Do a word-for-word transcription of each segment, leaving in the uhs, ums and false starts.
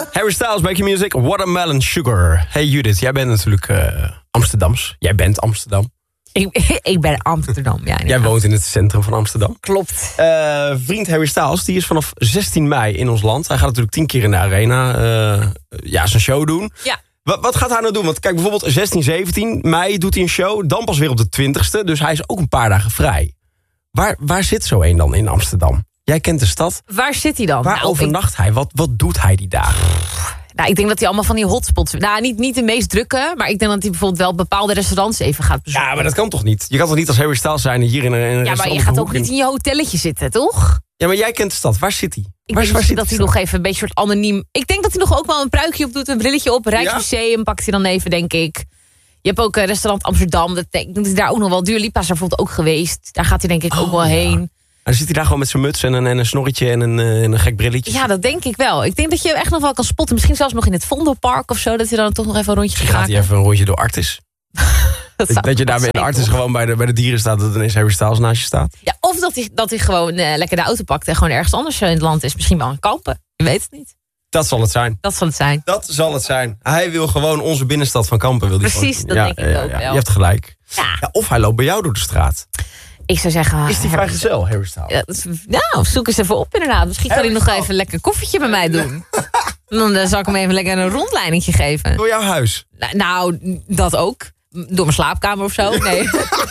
Harry Styles, Make Your Music, Watermelon Sugar. Hey Judith, jij bent natuurlijk uh, Amsterdams. Jij bent Amsterdam. Ik, ik ben Amsterdam, ja. Jij woont in het centrum van Amsterdam. Klopt. Uh, vriend Harry Styles, die is vanaf zestien mei in ons land. Hij gaat natuurlijk tien keer in de arena uh, ja, zijn show doen. Ja. Wat, wat gaat hij nou doen? Want kijk, bijvoorbeeld zestien, zeventien mei doet hij een show. Dan pas weer op de twintigste. Dus hij is ook een paar dagen vrij. Waar, waar zit zo een dan in Amsterdam? Jij kent de stad. Waar zit hij dan? Waar nou, overnacht ik... hij? Wat, wat doet hij die dagen? Nou, ik denk dat hij allemaal van die hotspots... Nou, niet, niet de meest drukke, maar ik denk dat hij bijvoorbeeld wel bepaalde restaurants even gaat bezoeken. Ja, maar dat kan toch niet? Je kan toch niet als Harry Styles zijn hier in een, in een ja, restaurant... Ja, maar je gaat ook niet in je hotelletje zitten, toch? Ja, maar jij kent de stad. Waar zit hij? Ik waar, denk waar zit dat hij dan? nog even een beetje soort anoniem... Ik denk dat hij nog ook wel een pruikje op doet, een brilletje op. Rijksmuseum ja? pakt hij dan even, denk ik. Je hebt ook een restaurant Amsterdam. Dat, ik denk dat hij daar ook nog wel... Dua Lipa is daar bijvoorbeeld ook geweest. Daar gaat hij denk ik oh, ook wel ja. heen. En dan zit hij daar gewoon met zijn muts en een, en een snorretje en een, en een gek brilletje. Ja, dat denk ik wel. Ik denk dat je hem echt nog wel kan spotten. Misschien zelfs nog in het Vondelpark of zo. Dat hij dan toch nog even een rondje gaat maken. Gaat hij even een rondje door Artis. dat, dat, dat je daar in Artis gewoon bij de, bij de dieren staat. Dat ineens Harry Styles naast je staat. Ja, of dat hij, dat hij gewoon uh, lekker de auto pakt en gewoon ergens anders in het land is. Misschien wel aan Kampen. Je weet het niet. Dat zal het zijn. Dat zal het zijn. Dat zal het zijn. Hij wil gewoon onze binnenstad van Kampen. Wil Precies, gewoon. dat ja, denk ik ja, ook ja, wel. Je hebt gelijk. Ja. Ja, of hij loopt bij jou door de straat. Ik zou zeggen... Is die vrijgezel, Harry Styles? Ja, is, nou, zoek eens even op inderdaad. Misschien kan hij nog even lekker een koffietje bij mij doen. Dan uh, zal ik hem even lekker een rondleidingje geven. Door jouw huis? Nou, nou, dat ook. Door mijn slaapkamer of zo. Nee.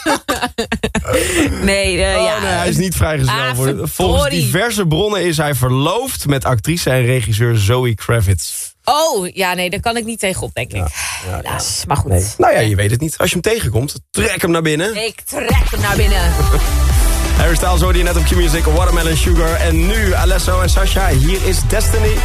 nee, uh, oh, ja. nee, hij is niet vrijgezel. Ah, Volgens diverse bronnen is hij verloofd met actrice en regisseur Zoe Kravitz. Oh, ja, nee, daar kan ik niet tegenop, denk ik. Ja, ja, ja. Maar goed. Nee. Nou ja, je weet het niet. Als je hem tegenkomt, trek hem naar binnen. Ik trek hem naar binnen. Harry Styles hoorde je net op Q-Music, Watermelon Sugar. En nu Alesso en Sasha, hier is Destiny.